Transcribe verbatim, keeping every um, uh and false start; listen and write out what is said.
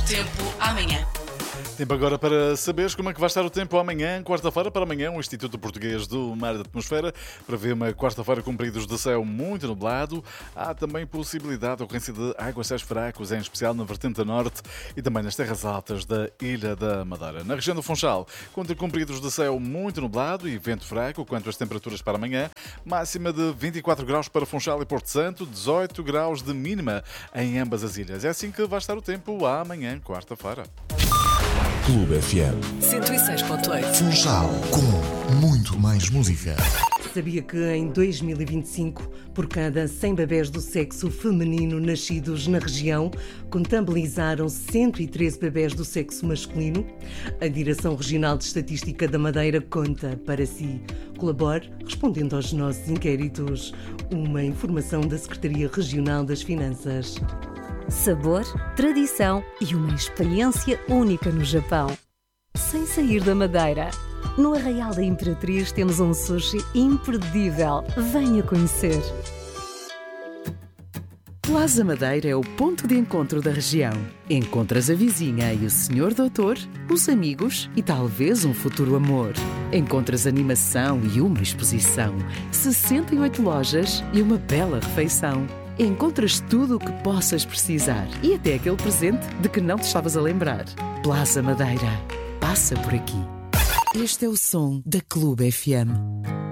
tempo amanhã. Tempo agora para saberes como é que vai estar o tempo amanhã, quarta-feira. Para amanhã, o Instituto Português do Mar e da Atmosfera prevê uma quarta-feira com períodos de céu muito nublado. Há também possibilidade de ocorrência de aguaceiros fracos, em especial na vertente norte e também nas terras altas da Ilha da Madeira. Na região do Funchal, conta com períodos de céu muito nublado e vento fraco. Quanto às temperaturas para amanhã, máxima de vinte e quatro graus para Funchal e Porto Santo, dezoito graus de mínima em ambas as ilhas. É assim que vai estar o tempo amanhã, quarta-feira. Clube F M cento e seis ponto oito. Funchal, com muito mais música. Sabia que em dois mil e vinte e cinco, por cada cem bebés do sexo feminino nascidos na região, contabilizaram cento e treze bebés do sexo masculino? A Direção Regional de Estatística da Madeira conta para si. Colabore respondendo aos nossos inquéritos. Uma informação da Secretaria Regional das Finanças. Sabor, tradição e uma experiência única no Japão. Sem sair da Madeira. No Arraial da Imperatriz temos um sushi imperdível. Venha conhecer. Plaza Madeira é o ponto de encontro da região. Encontras a vizinha e o senhor doutor, os amigos e talvez um futuro amor. Encontras animação e uma exposição, sessenta e oito lojas e uma bela refeição. Encontras tudo o que possas precisar e até aquele presente de que não te estavas a lembrar. Plaza Madeira. Passa por aqui. Este é o som da Clube F M.